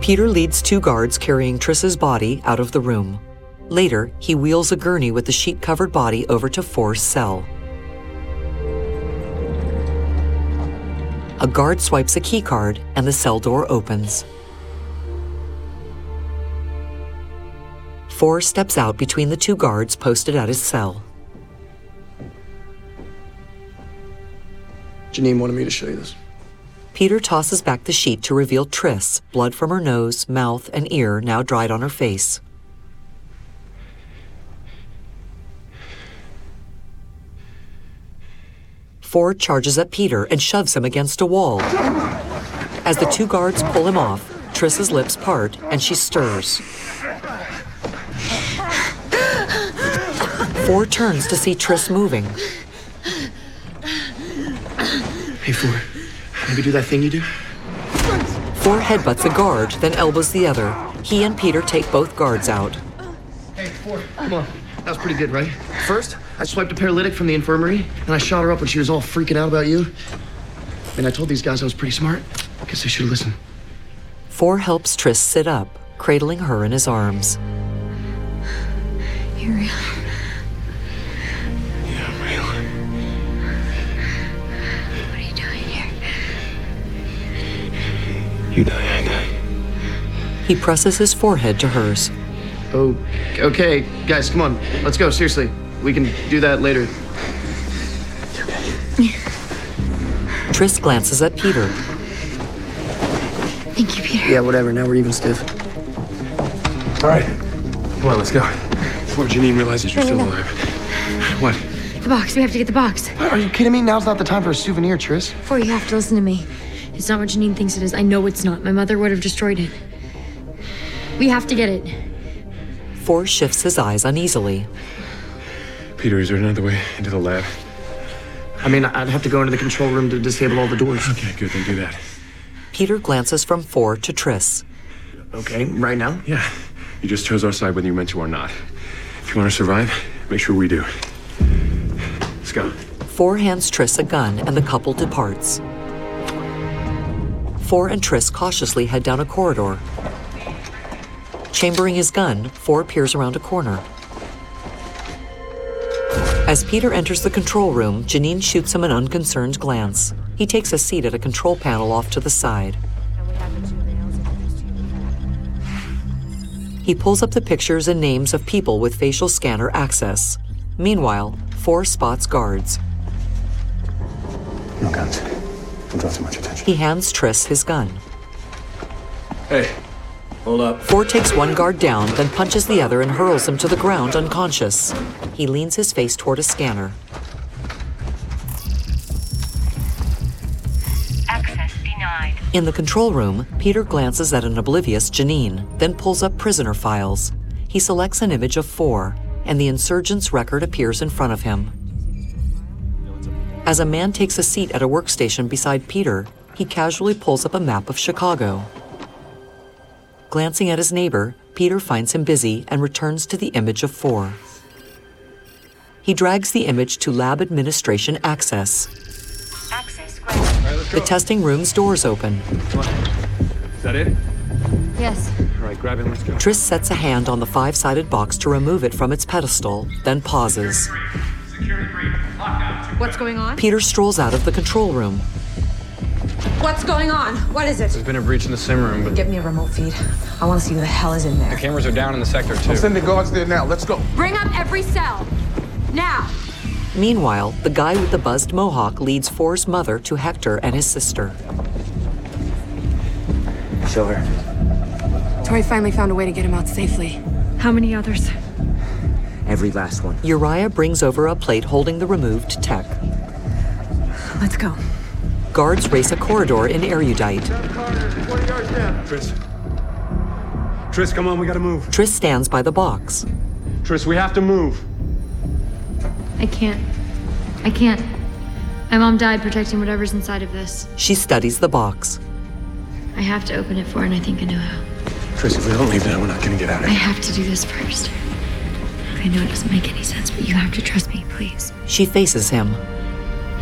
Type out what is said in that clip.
Peter leads 2 guards carrying Triss's body out of the room. Later, he wheels a gurney with the sheet-covered body over to 4's cell. A guard swipes a keycard and the cell door opens. 4 steps out between the 2 guards posted at his cell. Janine wanted me to show you this. Peter tosses back the sheet to reveal Triss, blood from her nose, mouth, and ear now dried on her face. Ford charges at Peter and shoves him against a wall. As the 2 guards pull him off, Triss's lips part and she stirs. Ford turns to see Triss moving. Hey, Ford, maybe do that thing you do? Ford headbutts a guard, then elbows the other. He and Peter take both guards out. Hey, Ford, come on. That was pretty good, right? First, I swiped a paralytic from the infirmary, and I shot her up when she was all freaking out about you. And I told these guys I was pretty smart. Guess they should have listened. Ford helps Triss sit up, cradling her in his arms. You're real. Yeah, I'm real. What are you doing here? You die, I die. He presses his forehead to hers. Oh, okay, guys, come on. Let's go, seriously. We can do that later. Triss glances at Peter. Thank you, Peter. Yeah, whatever. Now we're even stiff. All right. Come on, let's go. Before Janine realizes you're still alive. What? The box. We have to get the box. Are you kidding me? Now's not the time for a souvenir, Triss. Before you have to listen to me. It's not what Janine thinks it is. I know it's not. My mother would have destroyed it. We have to get it. Ford shifts his eyes uneasily. Peter, is there another way into the lab? I mean, I'd have to go into the control room to disable all the doors. Okay, good, then do that. Peter glances from Ford to Triss. Okay, right now? Yeah. You just chose our side whether you meant to or not. If you want to survive, make sure we do. Let's go. Ford hands Triss a gun and the couple departs. Ford and Triss cautiously head down a corridor. Chambering his gun, Ford peers around a corner. As Peter enters the control room, Janine shoots him an unconcerned glance. He takes a seat at a control panel off to the side. He pulls up the pictures and names of people with facial scanner access. Meanwhile, Ford spots guards. No guns. Don't draw too much attention. He hands Triss his gun. Hey, hold up. Ford takes one guard down, then punches the other and hurls him to the ground unconscious. He leans his face toward a scanner. Access denied. In the control room, Peter glances at an oblivious Janine, then pulls up prisoner files. He selects an image of 4, and the insurgent's record appears in front of him. As a man takes a seat at a workstation beside Peter, he casually pulls up a map of Chicago. Glancing at his neighbor, Peter finds him busy and returns to the image of 4. He drags the image to lab administration access. Access granted. The testing room's doors open. Is that it? Yes. All right, grab it and let's go. Triss sets a hand on the 5-sided box to remove it from its pedestal, then pauses. What's going on? Peter strolls out of the control room. What's going on? What is it? There's been a breach in the sim room, but Get me a remote feed. I want to see who the hell is in there. the cameras are down in the sector too. Send the guards there now. Let's go. Bring up every cell. Now. Meanwhile, the guy with the buzzed mohawk leads Ford's mother to Hector and his sister. Show her. Tori finally found a way to get him out safely. How many others? Every last one. Uriah brings over a plate holding the removed tech. Let's go. Guards race a corridor in erudite. Triss, come on, we gotta move. Triss stands by the box. Triss, we have to move. I can't. My mom died protecting whatever's inside of this. She studies the box. I have to open it for her, and I think I know how. Triss, if we don't leave now, we're not gonna get out of I here. have to do this first. I know it doesn't make any sense, but you have to trust me, please. She faces him.